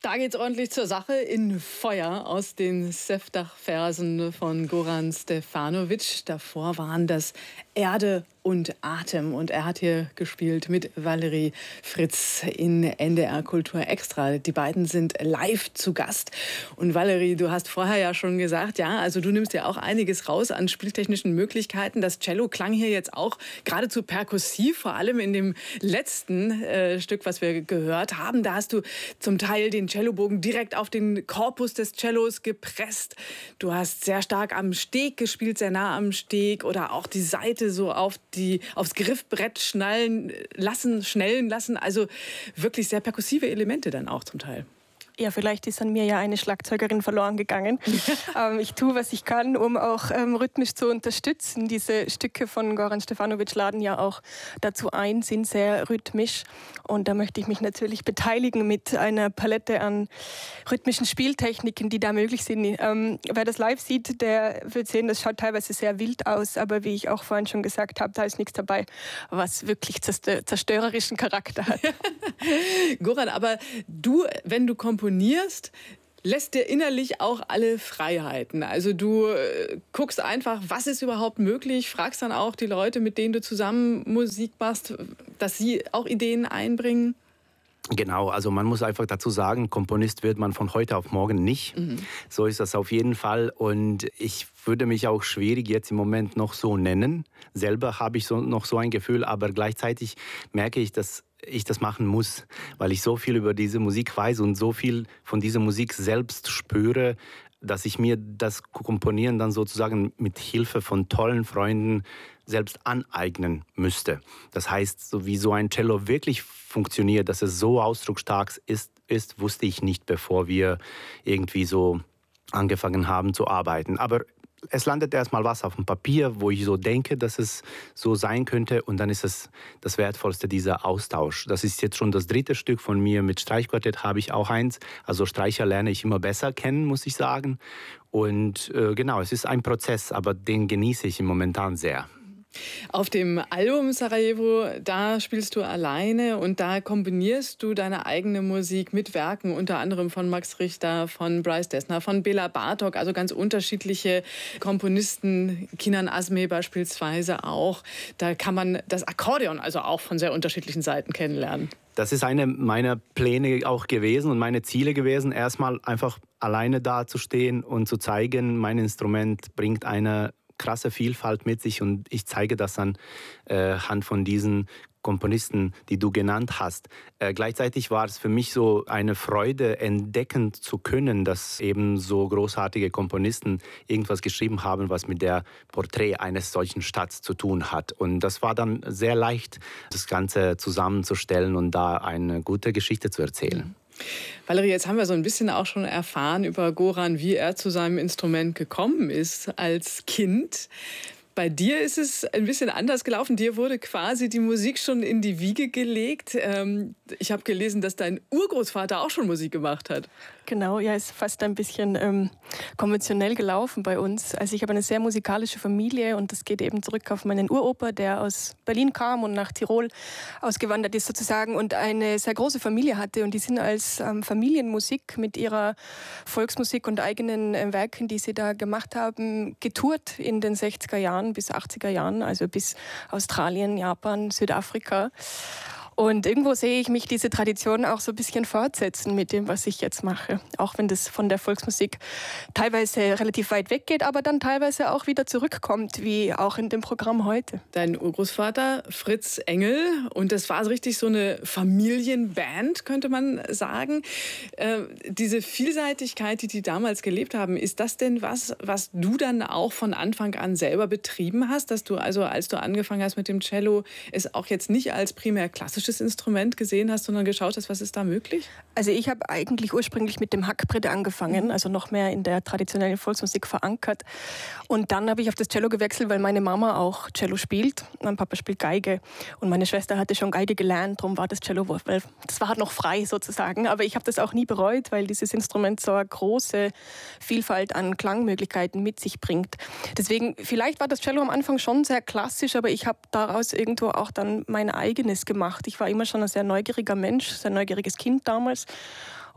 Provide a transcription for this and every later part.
Da geht's ordentlich zur Sache in Feuer aus den Sevdach-Versen von Goran Stefanović. Davor waren das Erde und Atem. Und er hat hier gespielt mit Valerie Fritz in NDR Kultur Extra. Die beiden sind live zu Gast. Und Valerie, du hast vorher ja schon gesagt, ja, also du nimmst ja auch einiges raus an spieltechnischen Möglichkeiten. Das Cello klang hier jetzt auch geradezu perkussiv, vor allem in dem letzten Stück, was wir gehört haben. Da hast du zum Teil den Cellobogen direkt auf den Korpus des Cellos gepresst. Du hast sehr stark am Steg gespielt, sehr nah am Steg, oder auch die Saite so aufs Griffbrett schnellen lassen. Also wirklich sehr perkussive Elemente dann auch zum Teil. Ja, vielleicht ist an mir ja eine Schlagzeugerin verloren gegangen. Ich tue, was ich kann, um auch rhythmisch zu unterstützen. Diese Stücke von Goran Stefanović laden ja auch dazu ein, sind sehr rhythmisch. Und da möchte ich mich natürlich beteiligen mit einer Palette an rhythmischen Spieltechniken, die da möglich sind. Wer das live sieht, der wird sehen, das schaut teilweise sehr wild aus. Aber wie ich auch vorhin schon gesagt habe, da ist nichts dabei, was wirklich zerstörerischen Charakter hat. Goran, aber du, wenn du komponierst, lässt dir innerlich auch alle Freiheiten. Also du guckst einfach, was ist überhaupt möglich, fragst dann auch die Leute, mit denen du zusammen Musik machst, dass sie auch Ideen einbringen. Genau, also man muss einfach dazu sagen, Komponist wird man von heute auf morgen nicht. So ist das auf jeden Fall. Und ich würde mich auch schwierig jetzt im Moment noch so nennen. Selber habe ich noch so ein Gefühl, aber gleichzeitig merke ich, dass ich das machen muss, weil ich so viel über diese Musik weiß und so viel von dieser Musik selbst spüre, dass ich mir das Komponieren dann sozusagen mit Hilfe von tollen Freunden selbst aneignen müsste. Das heißt, so wie so ein Cello wirklich funktioniert, dass es so ausdrucksstark ist, wusste ich nicht, bevor wir irgendwie so angefangen haben zu arbeiten. Aber es landet erstmal was auf dem Papier, wo ich so denke, dass es so sein könnte. Und dann ist es das Wertvollste, dieser Austausch. Das ist jetzt schon das dritte Stück von mir. Mit Streichquartett habe ich auch eins. Also Streicher lerne ich immer besser kennen, muss ich sagen. Und genau, es ist ein Prozess, aber den genieße ich momentan sehr. Auf dem Album Sarajevo, da spielst du alleine und da kombinierst du deine eigene Musik mit Werken unter anderem von Max Richter, von Bryce Dessner, von Bela Bartok, also ganz unterschiedliche Komponisten, Kinan Azmeh beispielsweise auch. Da kann man das Akkordeon also auch von sehr unterschiedlichen Seiten kennenlernen. Das ist eine meiner Pläne auch gewesen und meine Ziele gewesen, erstmal einfach alleine dazustehen und zu zeigen, mein Instrument bringt eine krasse Vielfalt mit sich und ich zeige das anhand von diesen Komponisten, die du genannt hast. Gleichzeitig war es für mich so eine Freude, entdecken zu können, dass eben so großartige Komponisten irgendwas geschrieben haben, was mit der Porträt eines solchen Stadts zu tun hat. Und das war dann sehr leicht, das Ganze zusammenzustellen und da eine gute Geschichte zu erzählen. Valerie, jetzt haben wir so ein bisschen auch schon erfahren über Goran, wie er zu seinem Instrument gekommen ist als Kind. Bei dir ist es ein bisschen anders gelaufen. Dir wurde quasi die Musik schon in die Wiege gelegt. Ich habe gelesen, dass dein Urgroßvater auch schon Musik gemacht hat. Genau, ja, ist fast ein bisschen konventionell gelaufen bei uns. Also ich habe eine sehr musikalische Familie und das geht eben zurück auf meinen Uropa, der aus Berlin kam und nach Tirol ausgewandert ist sozusagen und eine sehr große Familie hatte. Und die sind als Familienmusik mit ihrer Volksmusik und eigenen Werken, die sie da gemacht haben, getourt in den 60er Jahren bis 80er Jahren, also bis Australien, Japan, Südafrika. Und irgendwo sehe ich mich diese Tradition auch so ein bisschen fortsetzen mit dem, was ich jetzt mache. Auch wenn das von der Volksmusik teilweise relativ weit weggeht, aber dann teilweise auch wieder zurückkommt, wie auch in dem Programm heute. Dein Urgroßvater Fritz Engel, und das war so richtig so eine Familienband, könnte man sagen. Diese Vielseitigkeit, die damals gelebt haben, ist das denn was du dann auch von Anfang an selber betrieben hast? Dass du also, als du angefangen hast mit dem Cello, es auch jetzt nicht als primär klassisches Instrument gesehen hast, sondern geschaut hast, was ist da möglich? Also ich habe eigentlich ursprünglich mit dem Hackbrett angefangen, also noch mehr in der traditionellen Volksmusik verankert. Und dann habe ich auf das Cello gewechselt, weil meine Mama auch Cello spielt. Mein Papa spielt Geige und meine Schwester hatte schon Geige gelernt, darum war das Cello, weil das war noch frei sozusagen. Aber ich habe das auch nie bereut, weil dieses Instrument so eine große Vielfalt an Klangmöglichkeiten mit sich bringt. Deswegen, vielleicht war das Cello am Anfang schon sehr klassisch, aber ich habe daraus irgendwo auch dann mein eigenes gemacht. Ich war immer schon ein sehr neugieriger Mensch, sehr neugieriges Kind damals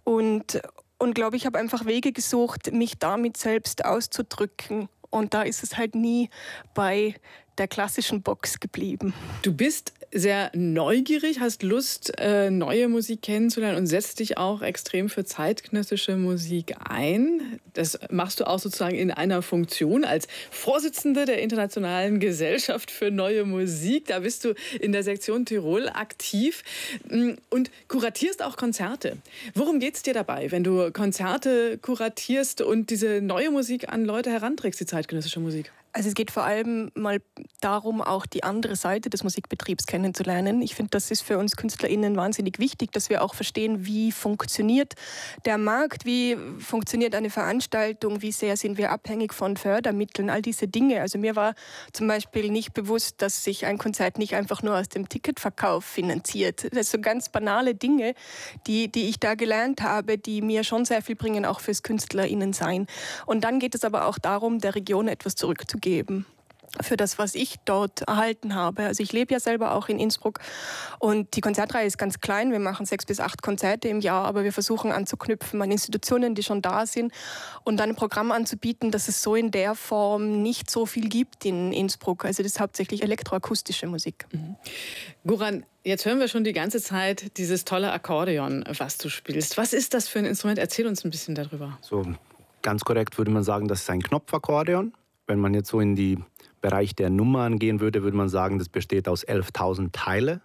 Und glaube, ich habe einfach Wege gesucht, mich damit selbst auszudrücken. Und da ist es halt nie bei der klassischen Box geblieben. Du bist sehr neugierig, hast Lust, neue Musik kennenzulernen und setzt dich auch extrem für zeitgenössische Musik ein. Das machst du auch sozusagen in einer Funktion als Vorsitzende der Internationalen Gesellschaft für Neue Musik. Da bist du in der Sektion Tirol aktiv und kuratierst auch Konzerte. Worum geht es dir dabei, wenn du Konzerte kuratierst und diese neue Musik an Leute heranträgst, die zeitgenössische Musik? Also es geht vor allem mal darum, auch die andere Seite des Musikbetriebs kennenzulernen. Ich finde, das ist für uns KünstlerInnen wahnsinnig wichtig, dass wir auch verstehen, wie funktioniert der Markt, wie funktioniert eine Veranstaltung, wie sehr sind wir abhängig von Fördermitteln, all diese Dinge. Also mir war zum Beispiel nicht bewusst, dass sich ein Konzert nicht einfach nur aus dem Ticketverkauf finanziert. Das sind so ganz banale Dinge, die ich da gelernt habe, die mir schon sehr viel bringen, auch fürs KünstlerInnen-Sein. Und dann geht es aber auch darum, der Region etwas zurückzugeben für das, was ich dort erhalten habe. Also ich lebe ja selber auch in Innsbruck und die Konzertreihe ist ganz klein. Wir machen 6 bis 8 Konzerte im Jahr, aber wir versuchen anzuknüpfen an Institutionen, die schon da sind und dann ein Programm anzubieten, das es so in der Form nicht so viel gibt in Innsbruck. Also das ist hauptsächlich elektroakustische Musik. Goran, jetzt hören wir schon die ganze Zeit dieses tolle Akkordeon, was du spielst. Was ist das für ein Instrument? Erzähl uns ein bisschen darüber. So ganz korrekt würde man sagen, das ist ein Knopfakkordeon. Wenn man jetzt so in den Bereich der Nummern gehen würde, würde man sagen, das besteht aus 11.000 Teile.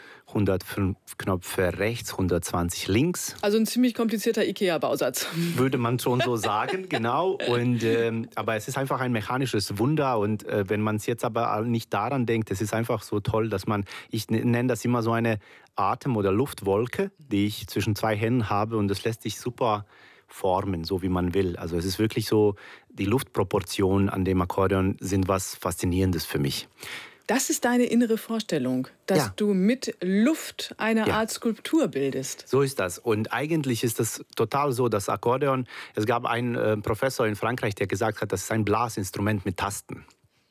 105 Knöpfe rechts, 120 links. Also ein ziemlich komplizierter IKEA-Bausatz. Würde man schon so sagen, genau. Aber es ist einfach ein mechanisches Wunder. Und wenn man es jetzt aber nicht daran denkt, es ist einfach so toll, dass ich nenne das immer so eine Atem- oder Luftwolke, die ich zwischen 2 Händen habe. Und das lässt sich super formen, so wie man will. Also es ist wirklich so, die Luftproportionen an dem Akkordeon sind was Faszinierendes für mich. Das ist deine innere Vorstellung, dass du mit Luft eine Art Skulptur bildest. So ist das. Und eigentlich ist das total so, das Akkordeon, es gab einen Professor in Frankreich, der gesagt hat, das ist ein Blasinstrument mit Tasten.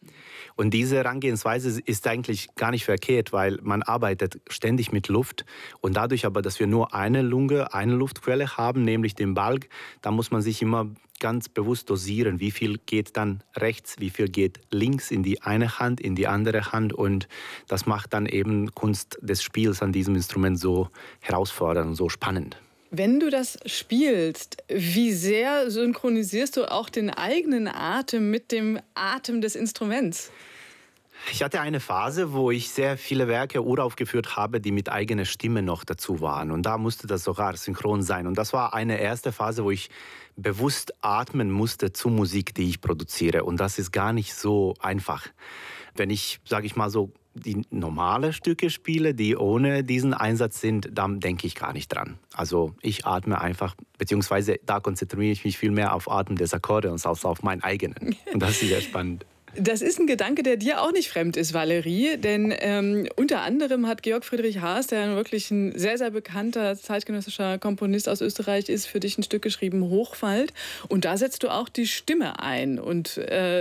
Und diese Herangehensweise ist eigentlich gar nicht verkehrt, weil man arbeitet ständig mit Luft. Und dadurch aber, dass wir nur eine Lunge, eine Luftquelle haben, nämlich den Balg, da muss man sich immer ganz bewusst dosieren, wie viel geht dann rechts, wie viel geht links in die eine Hand, in die andere Hand. Und das macht dann eben Kunst des Spiels an diesem Instrument so herausfordernd und so spannend. Wenn du das spielst, wie sehr synchronisierst du auch den eigenen Atem mit dem Atem des Instruments? Ich hatte eine Phase, wo ich sehr viele Werke uraufgeführt habe, die mit eigener Stimme noch dazu waren. Und da musste das sogar synchron sein. Und das war eine erste Phase, wo ich bewusst atmen musste zur Musik, die ich produziere. Und das ist gar nicht so einfach. Wenn ich, sage ich mal so, die normale Stücke spiele, die ohne diesen Einsatz sind, dann denke ich gar nicht dran. Also ich atme einfach, beziehungsweise da konzentriere ich mich viel mehr auf Atmen des Akkordeons als auf meinen eigenen. Und das ist sehr spannend. Das ist ein Gedanke, der dir auch nicht fremd ist, Valerie. Denn unter anderem hat Georg Friedrich Haas, der wirklich ein sehr, sehr bekannter zeitgenössischer Komponist aus Österreich ist, für dich ein Stück geschrieben, Hochwald. Und da setzt du auch die Stimme ein und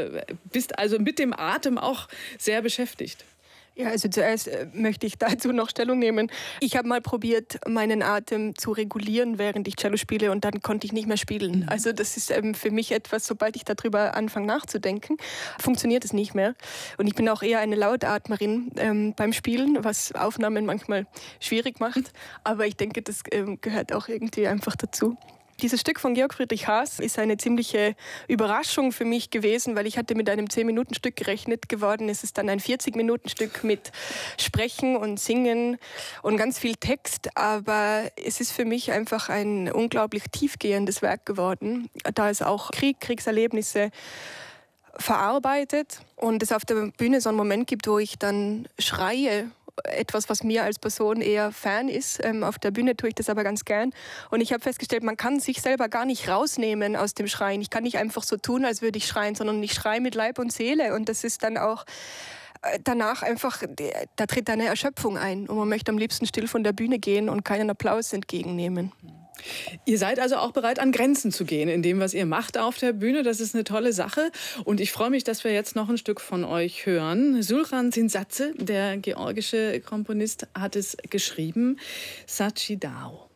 bist also mit dem Atem auch sehr beschäftigt. Ja, also zuerst möchte ich dazu noch Stellung nehmen. Ich habe mal probiert, meinen Atem zu regulieren, während ich Cello spiele, und dann konnte ich nicht mehr spielen. Also das ist für mich etwas, sobald ich darüber anfange nachzudenken, funktioniert es nicht mehr. Und ich bin auch eher eine Lautatmerin beim Spielen, was Aufnahmen manchmal schwierig macht. Aber ich denke, das gehört auch irgendwie einfach dazu. Dieses Stück von Georg Friedrich Haas ist eine ziemliche Überraschung für mich gewesen, weil ich hatte mit einem 10-Minuten-Stück gerechnet. Geworden ist es dann ein 40-Minuten-Stück mit Sprechen und Singen und ganz viel Text. Aber es ist für mich einfach ein unglaublich tiefgehendes Werk geworden, da es auch Kriegserlebnisse verarbeitet und es auf der Bühne so einen Moment gibt, wo ich dann schreie. Etwas, was mir als Person eher fern ist. Auf der Bühne tue ich das aber ganz gern. Und ich habe festgestellt, man kann sich selber gar nicht rausnehmen aus dem Schreien. Ich kann nicht einfach so tun, als würde ich schreien, sondern ich schreie mit Leib und Seele. Und das ist dann auch danach einfach, da tritt eine Erschöpfung ein. Und man möchte am liebsten still von der Bühne gehen und keinen Applaus entgegennehmen. Ihr seid also auch bereit, an Grenzen zu gehen in dem, was ihr macht auf der Bühne. Das ist eine tolle Sache. Und ich freue mich, dass wir jetzt noch ein Stück von euch hören. Sulhan Sinsatze, der georgische Komponist, hat es geschrieben. Sachi Dao.